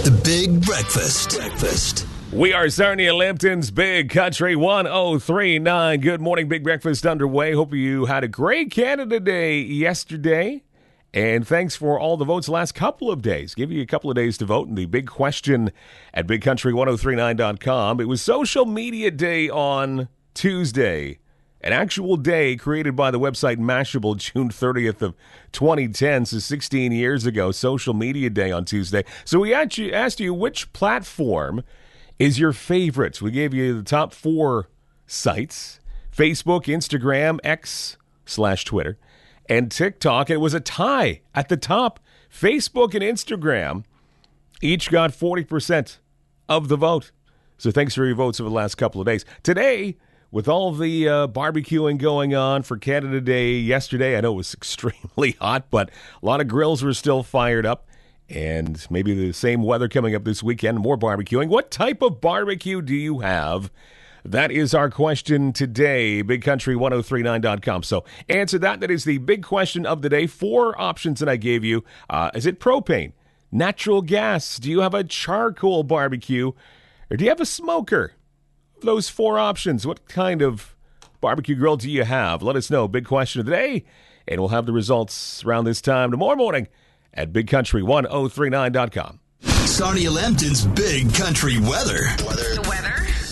The Big Breakfast. We are Sarnia Lambton's Big Country 1039. Good morning, Big Breakfast underway. Hope you had a great Canada Day yesterday. And thanks for all the votes the last couple of days. Give you a couple of days to vote in the big question at bigcountry1039.com. It was Social Media Day on Tuesday. An actual day created by the website Mashable, June 30th of 2010, so 16 years ago, Social Media Day on Tuesday. So we asked you which platform is your favorite. We gave you the top 4 sites: Facebook, Instagram, X/Twitter, and TikTok. It was a tie at the top. Facebook and Instagram each got 40% of the vote. So thanks for your votes over the last couple of days. Today, with all the barbecuing going on for Canada Day yesterday, I know it was extremely hot, but a lot of grills were still fired up. And maybe the same weather coming up this weekend, more barbecuing. What type of barbecue do you have? That is our question today, bigcountry1039.com. So answer that. That is the big question of the day. 4 options that I gave you. Is it propane? Natural gas? Do you have a charcoal barbecue? Or do you have a smoker? Those 4 options. What kind of barbecue grill do you have? Let us know. Big question of the day. And we'll have the results around this time tomorrow morning at bigcountry1039.com. Sarnia Lambton's Big Country weather. The weather.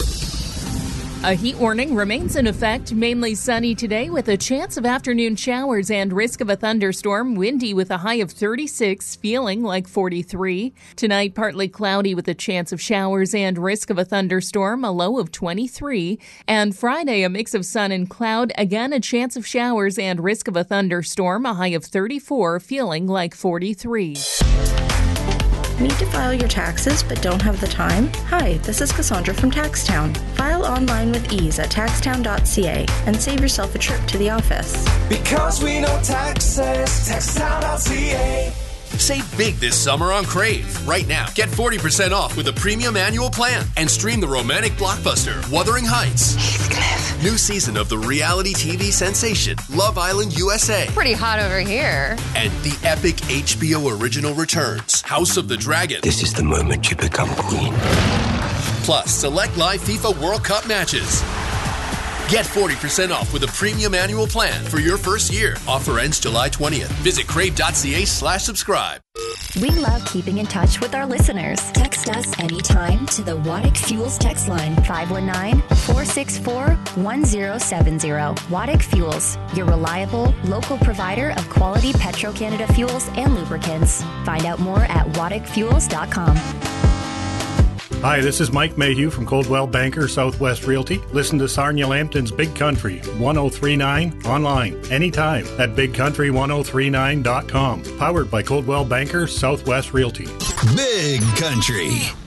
A heat warning remains in effect, mainly sunny today with a chance of afternoon showers and risk of a thunderstorm, windy with a high of 36, feeling like 43. Tonight, partly cloudy with a chance of showers and risk of a thunderstorm, a low of 23. And Friday, a mix of sun and cloud, again a chance of showers and risk of a thunderstorm, a high of 34, feeling like 43. Need to file your taxes but don't have the time? Hi, this is Cassandra from Taxtown. File online with ease at taxtown.ca and save yourself a trip to the office. Because we know taxes, taxtown.ca. Save big this summer on Crave. Right now, get 40% off with a premium annual plan and stream the romantic blockbuster Wuthering Heights. Heathcliff. New season of the reality TV sensation Love Island USA. Pretty hot over here. And the epic HBO original returns House of the Dragon. This is the moment you become queen. Plus, select live FIFA World Cup matches. Get 40% off with a premium annual plan for your first year. Offer ends July 20th. Visit crave.ca/subscribe. We love keeping in touch with our listeners. Text us anytime to the Waddick Fuels text line 519-464-1070. Waddick Fuels, your reliable, local provider of quality Petro-Canada fuels and lubricants. Find out more at waddickfuels.com. Hi, this is Mike Mayhew from Coldwell Banker Southwest Realty. Listen to Sarnia Lambton's Big Country 1039 online anytime at bigcountry1039.com. Powered by Coldwell Banker Southwest Realty. Big Country.